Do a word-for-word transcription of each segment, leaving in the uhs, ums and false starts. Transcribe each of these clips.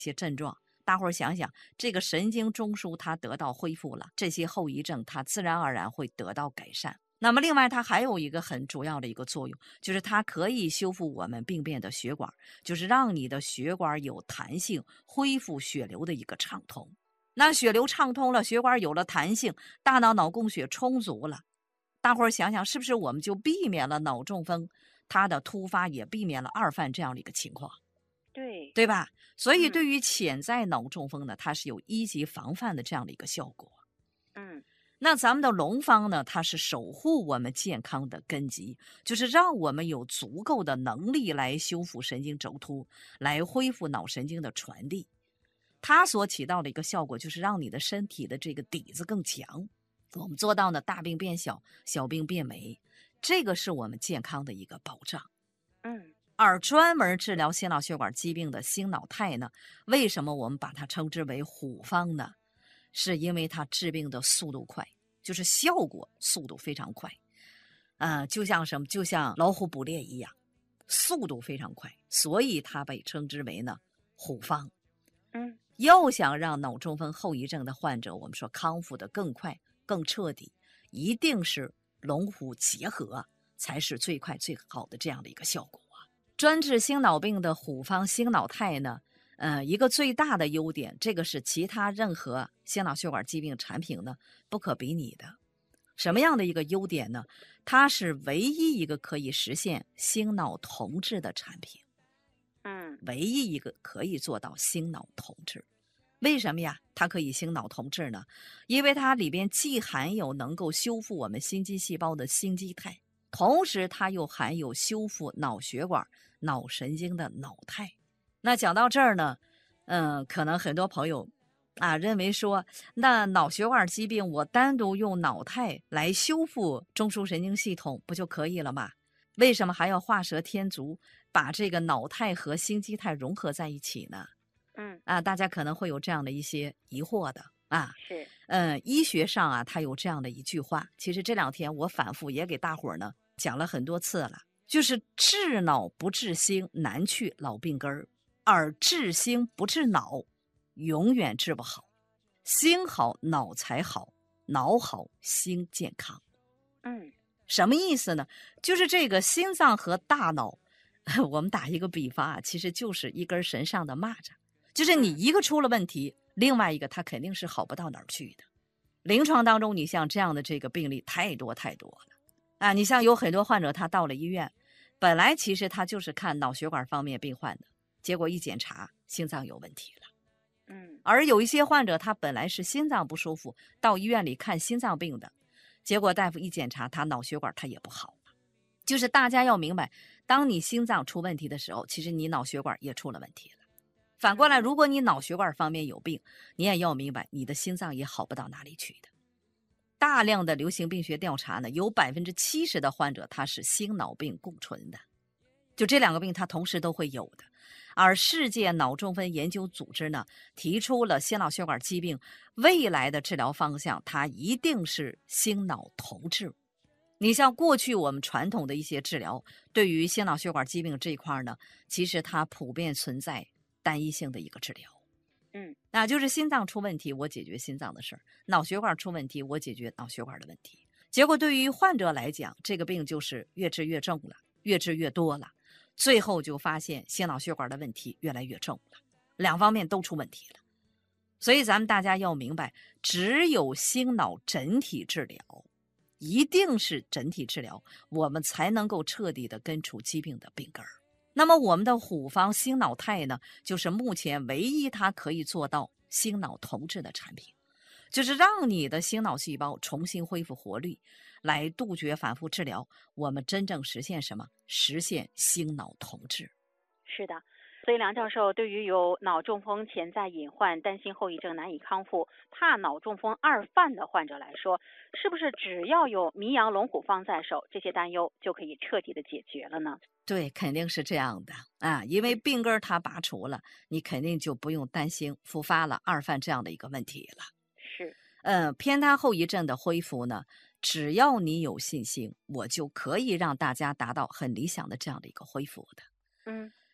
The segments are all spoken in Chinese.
些症状。大伙儿想想，这个神经中枢它得到恢复了，这些后遗症它自然而然会得到改善。那么另外它还有一个很主要的一个作用，就是它可以修复我们病变的血管，就是让你的血管有弹性，恢复血流的一个畅通。那血流畅通了，血管有了弹性，大脑脑供血充足了，大伙儿想想是不是我们就避免了脑中风它的突发，也避免了二犯这样的一个情况， 对， 对吧？所以对嗯于潜在脑中风呢，它是有一级防范的这样的一个效果。 嗯那咱们的龙方呢，它是守护我们健康的根基，就是让我们有足够的能力来修复神经轴突，来恢复脑神经的传递。它所起到的一个效果，就是让你的身体的这个底子更强。我们做到呢，大病变小，小病变没，这个是我们健康的一个保障。 嗯而专门治疗心脑血管疾病的星脑肽呢，为什么我们把它称之为虎方呢？是因为它治病的速度快，就是效果速度非常快。呃，就像什么？就像老虎捕猎一样，速度非常快，所以它被称之为呢虎方。 嗯要想让脑中风后遗症的患者，我们说康复的更快、更彻底，一定是龙虎结合，才是最快最好的这样的一个效果啊。专治心脑病的虎方星脑肽呢，呃，一个最大的优点，这个是其他任何心脑血管疾病产品呢不可比拟的。什么样的一个优点呢？它是唯一一个可以实现心脑同治的产品， 嗯唯一一个可以做到心脑同治。为什么呀？它可以心脑同治呢？因为它里边既含有能够修复我们心肌细胞的心肌肽，同时它又含有修复脑血管、脑神经的脑肽。那讲到这儿呢，嗯，可能很多朋友啊认为说，那脑血管疾病我单独用脑肽来修复中枢神经系统不就可以了吗？为什么还要画蛇添足，把这个脑肽和心肌肽融合在一起呢？ 嗯， 啊，大家可能会有这样的一些疑惑的啊。 是， 嗯，医学上啊，它有这样的一句话，其实这两天我反复也给大伙儿呢讲了很多次了，就是治脑不治心，难去老病根儿；而治心不治脑，永远治不好。心好，脑才好；脑好，心健康。 嗯什么意思呢？就是这个心脏和大脑，我们打一个比方啊，其实就是一根绳上的蚂蚱。就是你一个出了问题，另外一个它肯定是好不到哪儿去的。临床当中，你像这样的这个病例太多太多了啊！你像有很多患者，他到了医院，本来其实他就是看脑血管方面病患的，结果一检查心脏有问题了。 嗯而有一些患者，他本来是心脏不舒服，到医院里看心脏病的，结果大夫一检查，他脑血管他也不好了。就是大家要明白，当你心脏出问题的时候，其实你脑血管也出了问题了。反过来，如果你脑血管方面有病，你也要明白，你的心脏也好不到哪里去的。大量的流行病学调查呢，有百分之七十的患者他是心脑病共存的，就这两个病他同时都会有的。而世界脑中风研究组织呢，提出了心脑血管疾病未来的治疗方向，它一定是心脑同治。你像过去我们传统的一些治疗，对于心脑血管疾病这一块呢，其实它普遍存在单一性的一个治疗。 嗯那就是心脏出问题，我解决心脏的事儿；脑血管出问题，我解决脑血管的问题。结果对于患者来讲，这个病就是越治越重了，越治越多了，最后就发现心脑血管的问题越来越重了，两方面都出问题了。所以咱们大家要明白，只有心脑整体治疗，一定是整体治疗，我们才能够彻底的根除疾病的病根儿。那么我们的虎方心脑肽呢，就是目前唯一它可以做到心脑同治的产品，就是让你的心脑细胞重新恢复活力，来杜绝反复治疗，我们真正实现什么？实现心脑同治。 是的。所以梁教授对于有脑中风潜在隐患、担心后遗症难以康复、怕脑中风二犯的患者来说，是不是只要有迷阳龙虎方在手，这些担忧就可以彻底的解决了呢？ 对，肯定是这样的啊，因为病根儿它拔除了，你肯定就不用担心复发了二犯这样的一个问题了。 是， 呃，偏瘫后遗症的恢复呢，只要你有信心，我就可以让大家达到很理想的这样的一个恢复的。 嗯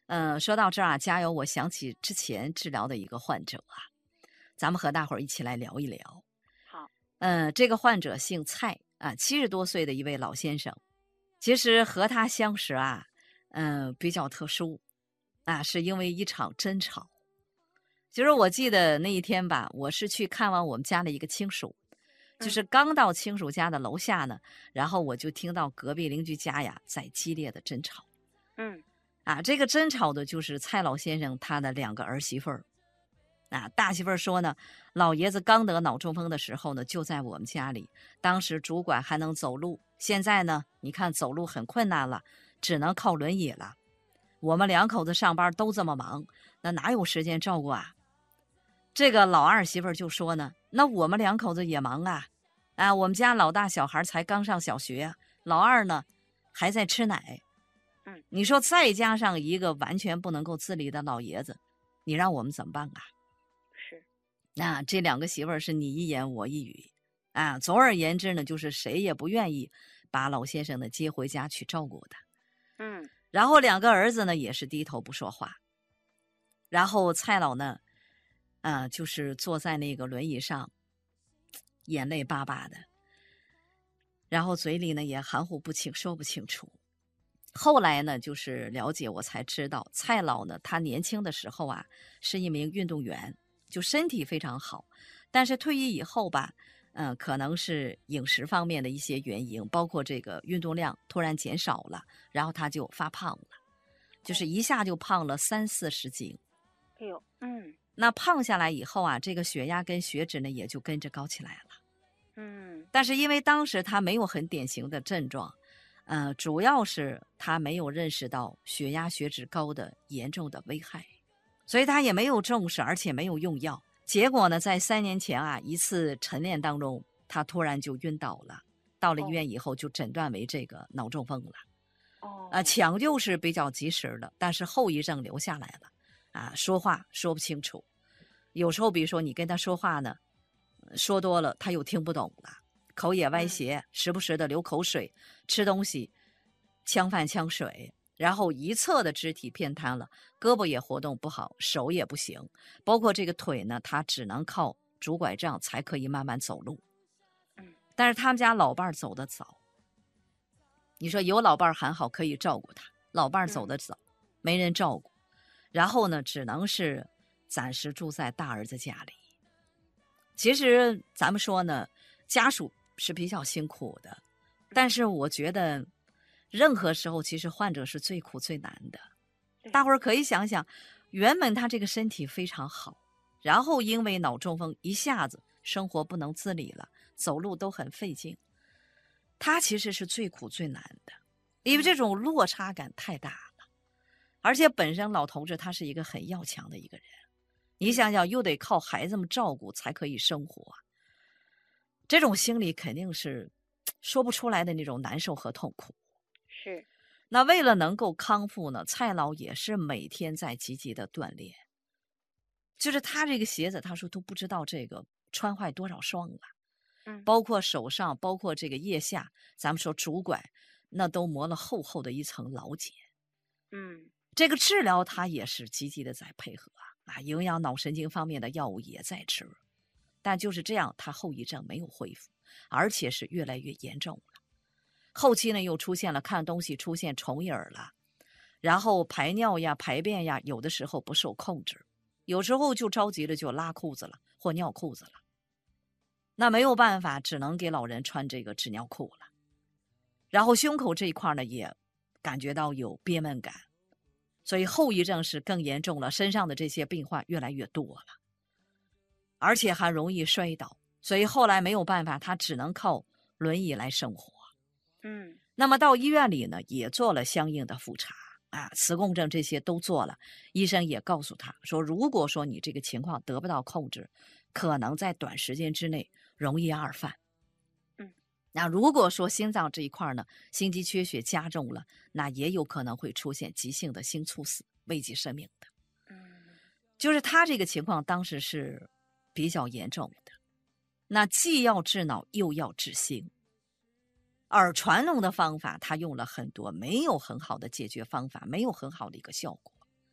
嗯，说到这儿啊，加油！我想起之前治疗的一个患者啊，咱们和大伙儿一起来聊一聊。 好。 嗯，这个患者姓蔡啊，七十多岁的一位老先生。其实和他相识啊，嗯，比较特殊啊，是因为一场争吵。其实我记得那一天吧，我是去看望我们家的一个亲属，就是刚到亲属家的楼下呢，然后我就听到隔壁邻居家呀在激烈的争吵。 嗯。 啊，这个争吵的就是蔡老先生他的两个儿媳妇儿。啊，大媳妇儿说呢，老爷子刚得脑中风的时候呢，就在我们家里，当时主管还能走路，现在呢，你看走路很困难了，只能靠轮椅了。我们两口子上班都这么忙，那哪有时间照顾啊？这个老二媳妇儿就说呢，那我们两口子也忙啊，啊，我们家老大小孩才刚上小学，老二呢还在吃奶。 嗯， 你说再加上一个完全不能够自理的老爷子，你让我们怎么办啊？ 是。 那这两个媳妇儿是你一言我一语啊，总而言之呢，就是谁也不愿意把老先生呢接回家去照顾的。 嗯。 然后两个儿子呢也是低头不说话。然后蔡老呢，啊，就是坐在那个轮椅上，眼泪巴巴的，然后嘴里呢也含糊不清，说不清楚。后来呢，就是了解我才知道，蔡老呢，他年轻的时候啊，是一名运动员，就身体非常好。但是退役以后吧，嗯、呃，可能是饮食方面的一些原因，包括这个运动量突然减少了，然后他就发胖了，就是一下就胖了三四十斤。 哎呦。嗯。 那胖下来以后啊，这个血压跟血脂呢也就跟着高起来了。 嗯。 但是因为当时他没有很典型的症状。呃，主要是他没有认识到血压血脂高的严重的危害，所以他也没有重视，而且没有用药。结果呢，在三年前啊一次晨练当中，他突然就晕倒了。到了医院以后，就诊断为这个脑中风了。 哦。 啊，抢救是比较及时的，但是后遗症留下来了。啊，说话说不清楚，有时候比如说你跟他说话呢，说多了他又听不懂了。口也歪斜， 嗯、 时不时的流口水，吃东西呛饭呛水，然后一侧的肢体偏瘫了，胳膊也活动不好，手也不行，包括这个腿呢，他只能靠拄拐杖才可以慢慢走路。 嗯， 但是他们家老伴儿走得早，你说有老伴儿还好可以照顾他，老伴儿走得早，嗯、没人照顾，然后呢，只能是暂时住在大儿子家里。其实咱们说呢，家属是比较辛苦的，但是我觉得任何时候其实患者是最苦最难的。大伙儿可以想想，原本他这个身体非常好，然后因为脑中风一下子生活不能自理了，走路都很费劲，他其实是最苦最难的，因为这种落差感太大了。而且本身老头子他是一个很要强的一个人，你想想又得靠孩子们照顾才可以生活，这种心理肯定是说不出来的那种难受和痛苦。 是。 那为了能够康复呢，蔡老也是每天在积极的锻炼。就是他这个鞋子，他说都不知道这个穿坏多少双了。 嗯， 包括手上，包括这个腋下，咱们说拄拐，那都磨了厚厚的一层老茧。 嗯， 这个治疗他也是积极的在配合啊，营养脑神经方面的药物也在吃，但就是这样，他后遗症没有恢复，而且是越来越严重了。后期呢，又出现了看东西出现重影了，然后排尿呀、排便呀，有的时候不受控制，有时候就着急了就拉裤子了或尿裤子了。那没有办法，只能给老人穿这个纸尿裤了。然后胸口这一块呢，也感觉到有憋闷感，所以后遗症是更严重了，身上的这些病患越来越多了，而且还容易摔倒，所以后来没有办法，他只能靠轮椅来生活。 嗯， 那么到医院里呢，也做了相应的复查啊，磁共振这些都做了，医生也告诉他说，如果说你这个情况得不到控制，可能在短时间之内容易二犯。 嗯， 那如果说心脏这一块呢，心肌缺血加重了，那也有可能会出现急性的心猝死，危及生命的。 嗯， 就是他这个情况当时是比较严重的，那既要治脑又要治心。而传统的方法，他用了很多，没有很好的解决方法，没有很好的一个效果。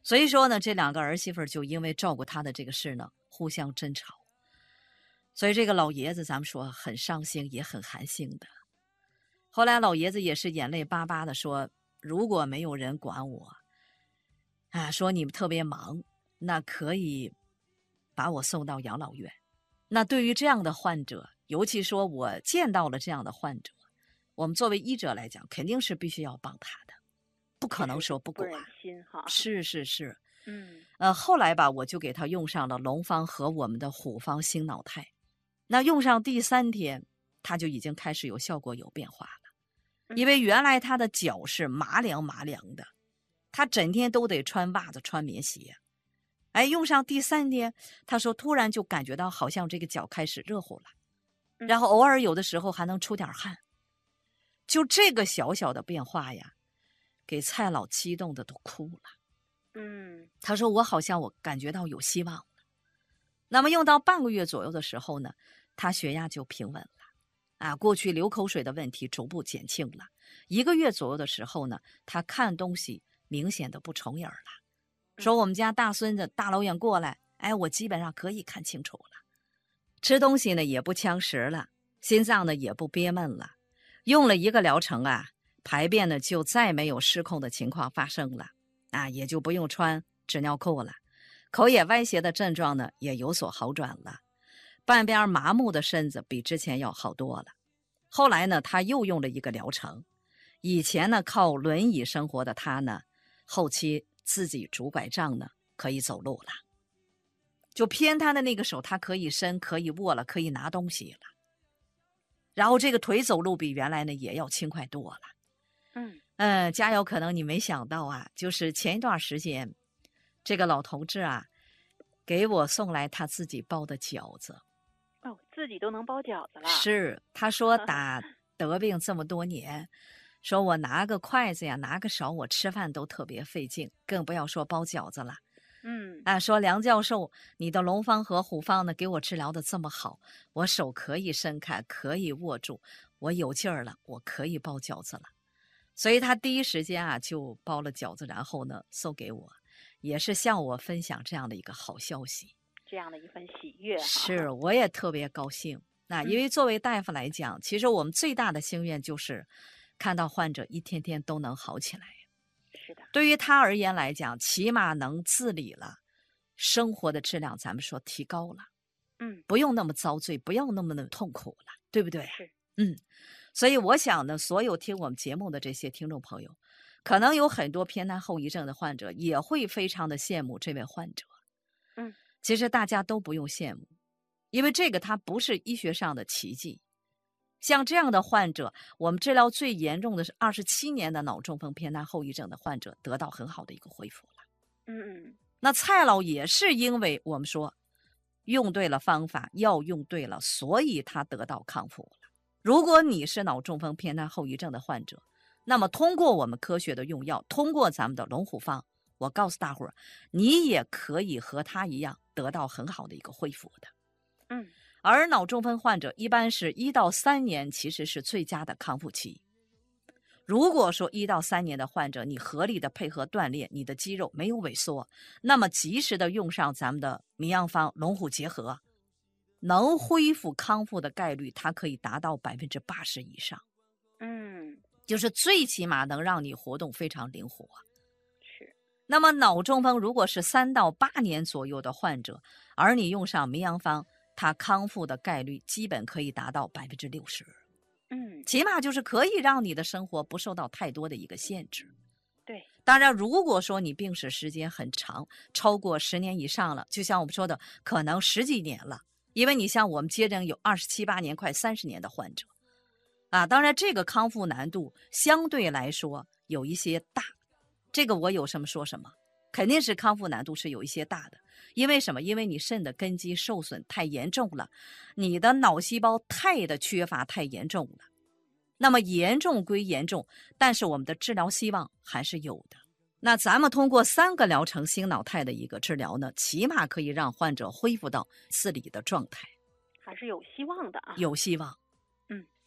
所以说呢，这两个儿媳妇就因为照顾他的这个事呢，互相争吵。所以这个老爷子咱们说很伤心，也很寒心的。后来老爷子也是眼泪巴巴的说，如果没有人管我啊，说你们特别忙，那可以把我送到养老院。那对于这样的患者，尤其说我见到了这样的患者，我们作为医者来讲，肯定是必须要帮他的，不可能说不管。 不忍心哈。 是是是。 嗯。 呃，后来吧，我就给他用上了龙方和我们的虎方新脑肽。那用上第三天，他就已经开始有效果、有变化了。因为原来他的脚是麻凉麻凉的，他整天都得穿袜子、穿棉鞋。哎，用上第三天，他说突然就感觉到好像这个脚开始热乎了，然后偶尔有的时候还能出点汗。就这个小小的变化呀，给蔡老激动的都哭了。 嗯， 他说我好像我感觉到有希望了。那么用到半个月左右的时候呢，他血压就平稳了。啊，过去流口水的问题逐步减轻了。一个月左右的时候呢，他看东西明显的不重影了。说我们家大孙子大老远过来，哎，我基本上可以看清楚了。吃东西呢也不呛食了，心脏呢也不憋闷了。用了一个疗程啊，排便呢就再没有失控的情况发生了。啊，也就不用穿纸尿裤了。口眼歪斜的症状呢也有所好转了。半边麻木的身子比之前要好多了。后来呢，他又用了一个疗程。以前呢靠轮椅生活的他呢，后期自己拄拐杖呢可以走路了。就偏瘫的那个手他可以伸，可以握了，可以拿东西了。然后这个腿走路比原来呢也要轻快多了。 嗯嗯，加油！可能你没想到啊，就是前一段时间，这个老同志啊，给我送来他自己包的饺子。 哦，自己都能包饺子了。 是，他说打得病这么多年，说我拿个筷子呀，拿个勺，我吃饭都特别费劲，更不要说包饺子了。 嗯啊，说梁教授，你的龙方和虎方呢，给我治疗的这么好，我手可以伸开，可以握住，我有劲儿了，我可以包饺子了。所以他第一时间啊就包了饺子，然后呢送给我，也是向我分享这样的一个好消息， 这样的一份喜悦。 是，我也特别高兴。那因为作为大夫来讲，嗯、其实我们最大的心愿就是看到患者一天天都能好起来。 是的， 对于他而言来讲，起码能自理了，生活的质量咱们说提高了， 嗯， 不用那么遭罪，不要那么的痛苦了，对不对？ 是， 嗯。所以我想呢，所有听我们节目的这些听众朋友，可能有很多偏瘫后遗症的患者也会非常的羡慕这位患者。 嗯， 其实大家都不用羡慕，因为这个它不是医学上的奇迹。像这样的患者，我们治疗最严重的是二十七年的脑中风偏瘫后遗症的患者得到很好的一个恢复了。 嗯嗯， 那蔡老也是因为我们说用对了方法，药用对了，所以他得到康复了。如果你是脑中风偏瘫后遗症的患者，那么通过我们科学的用药，通过咱们的龙虎方，我告诉大伙儿，你也可以和他一样得到很好的一个恢复的。 嗯， 而脑中风患者一般是一到三年，其实是最佳的康复期。如果说一到三年的患者，你合理的配合锻炼，你的肌肉没有萎缩，那么及时的用上咱们的迷样方龙虎结合，能恢复康复的概率，它可以达到百分之八十以上。 嗯， 就是最起码能让你活动非常灵活。 是。 那么脑中风如果是三到八年左右的患者，而你用上迷样方，它康复的概率基本可以达到百分之六十。 嗯， 起码就是可以让你的生活不受到太多的一个限制。 对， 当然如果说你病史时间很长，超过十年以上了，就像我们说的，可能十几年了。因为你像我们接诊有二十七八年快三十年的患者啊，当然这个康复难度相对来说有一些大，这个我有什么说什么，肯定是康复难度是有一些大的。因为什么？因为你肾的根基受损太严重了，你的脑细胞肽的缺乏太严重了。那么严重归严重，但是我们的治疗希望还是有的。那咱们通过三个疗程新脑肽的一个治疗呢，起码可以让患者恢复到自理的状态， 还是有希望的啊。 有希望。 嗯，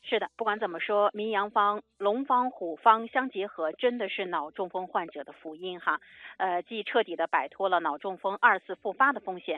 是的，不管怎么说，名洋方、龙方、虎方相结合，真的是脑中风患者的福音哈。呃，既彻底的摆脱了脑中风二次复发的风险。